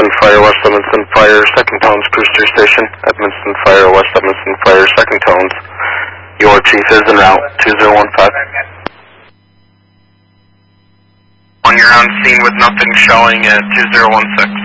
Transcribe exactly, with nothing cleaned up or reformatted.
Edmonston Fire, West Edmonston Fire, second tones, Brewster Station. Edmonston Fire, West Edmonston Fire, second tones. Your chief is en route, two zero one five. When you're on scene with nothing showing at two zero one six.